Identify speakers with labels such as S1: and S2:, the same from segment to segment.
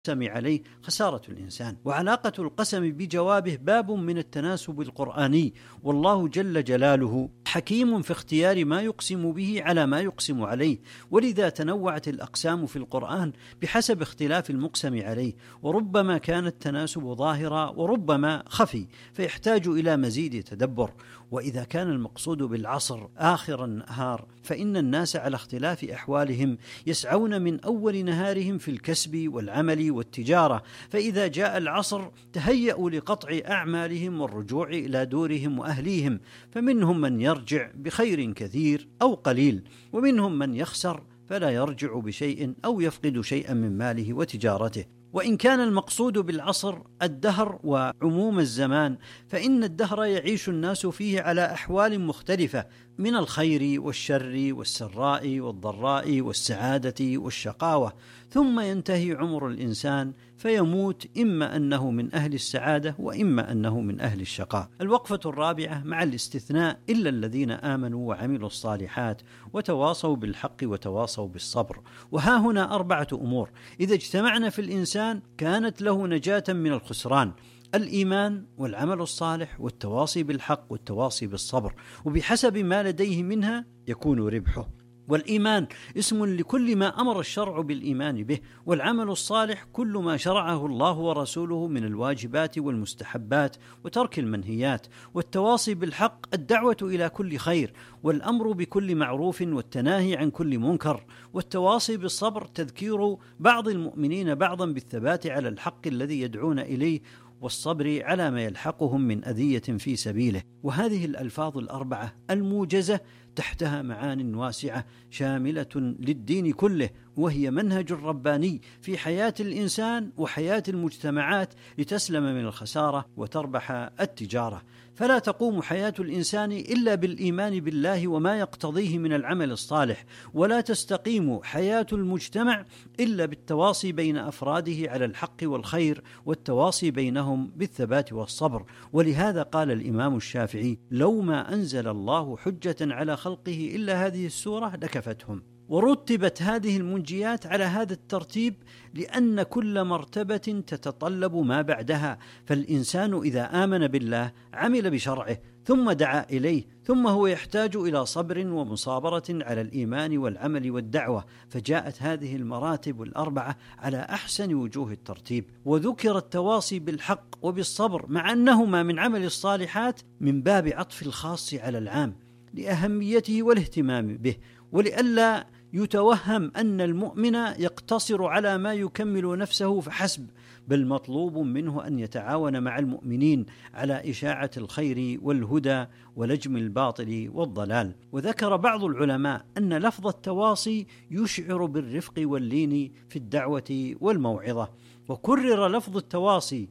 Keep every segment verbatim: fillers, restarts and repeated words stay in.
S1: القسم عليه خسارة الإنسان. وعلاقة القسم بجوابه باب من التناسب القرآني، والله جل جلاله حكيم في اختيار ما يقسم به على ما يقسم عليه، ولذا تنوعت الأقسام في القرآن بحسب اختلاف المقسم عليه، وربما كان التناسب ظاهرا وربما خفي فيحتاج إلى مزيد تدبر. وإذا كان المقصود بالعصر آخر النهار فإن الناس على اختلاف أحوالهم يسعون من أول نهارهم في الكسب والعمل والتجارة، فإذا جاء العصر تهيأوا لقطع أعمالهم والرجوع إلى دورهم وأهليهم، فمنهم من يرجع بخير كثير أو قليل، ومنهم من يخسر فلا يرجع بشيء أو يفقد شيئا من ماله وتجارته. وإن كان المقصود بالعصر الدهر وعموم الزمان فإن الدهر يعيش الناس فيه على أحوال مختلفة من الخير والشر والسراء والضراء والسعادة والشقاوة، ثم ينتهي عمر الإنسان فيموت إما أنه من أهل السعادة وإما أنه من أهل الشقاء. الوقفة الرابعة مع الاستثناء إلا الذين آمنوا وعملوا الصالحات وتواصوا بالحق وتواصوا بالصبر. وها هنا أربعة أمور إذا اجتمعنا في الإنسان كانت له نجاة من الخسران: الإيمان والعمل الصالح والتواصي بالحق والتواصي بالصبر، وبحسب ما لديه منها يكون ربحه. والإيمان اسم لكل ما أمر الشرع بالإيمان به، والعمل الصالح كل ما شرعه الله ورسوله من الواجبات والمستحبات وترك المنهيات، والتواصي بالحق الدعوة إلى كل خير والأمر بكل معروف والتناهي عن كل منكر، والتواصي بالصبر تذكير بعض المؤمنين بعضا بالثبات على الحق الذي يدعون إليه والصبر على ما يلحقهم من أذية في سبيله. وهذه الألفاظ الأربعة الموجزة تحتها معان واسعة شاملة للدين كله، وهي منهج رباني في حياة الإنسان وحياة المجتمعات لتسلم من الخسارة وتربح التجارة. فلا تقوم حياة الإنسان إلا بالإيمان بالله وما يقتضيه من العمل الصالح، ولا تستقيم حياة المجتمع إلا بالتواصي بين أفراده على الحق والخير والتواصي بينهم بالثبات والصبر. ولهذا قال الإمام الشافعي: لو ما أنزل الله حجة على خلقه إلا هذه السورة لكفتهم. ورتبت هذه المنجيات على هذا الترتيب لأن كل مرتبة تتطلب ما بعدها، فالإنسان إذا آمن بالله عمل بشرعه ثم دعا إليه، ثم هو يحتاج إلى صبر ومصابرة على الإيمان والعمل والدعوة، فجاءت هذه المراتب الأربعة على أحسن وجوه الترتيب. وذكر التواصي بالحق وبالصبر مع أنهما من عمل الصالحات من باب عطف الخاص على العام لأهميته والاهتمام به، ولئلا يتوهم أن المؤمن يقتصر على ما يكمل نفسه فحسب، بل مطلوب منه أن يتعاون مع المؤمنين على إشاعة الخير والهدى ولجم الباطل والضلال. وذكر بعض العلماء أن لفظ التواصي يشعر بالرفق واللين في الدعوة والموعظة، وكرر لفظ التواصي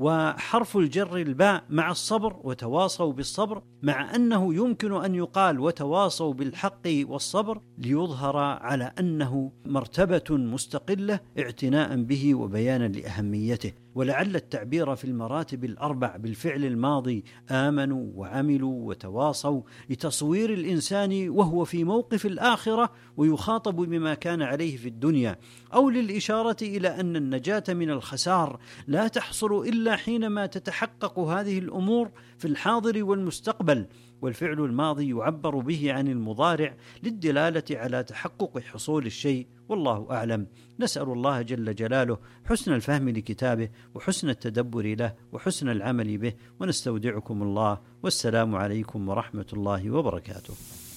S1: وحرف الجر الباء مع الصبر وتواصوا بالصبر، مع أنه يمكن أن يقال وتواصوا بالحق والصبر ليظهر على أنه مرتبة مستقلة اعتناء به وبيانا لأهميته. ولعل التعبير في المراتب الأربع بالفعل الماضي آمنوا وعملوا وتواصوا لتصوير الإنسان وهو في موقف الآخرة ويخاطب بما كان عليه في الدنيا، أو للإشارة إلى أن النجاة من الخسار لا تحصل إلا حينما تتحقق هذه الأمور في الحاضر والمستقبل. والفعل الماضي يعبر به عن المضارع للدلالة على تحقق حصول الشيء، والله أعلم. نسأل الله جل جلاله حسن الفهم لكتابه وحسن التدبر له وحسن العمل به، ونستودعكم الله، والسلام عليكم ورحمة الله وبركاته.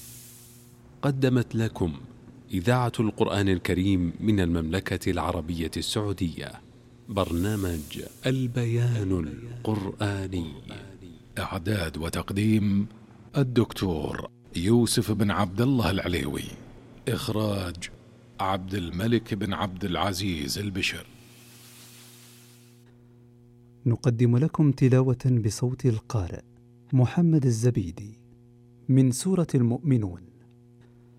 S2: قدمت لكم إذاعة القرآن الكريم من المملكة العربية السعودية برنامج البيان القرآني.
S3: إعداد وتقديم الدكتور يوسف بن عبد الله العليوي. إخراج عبد الملك بن عبد العزيز البشر.
S4: نقدم لكم تلاوة بصوت القارئ محمد الزبيدي من سورة المؤمنون.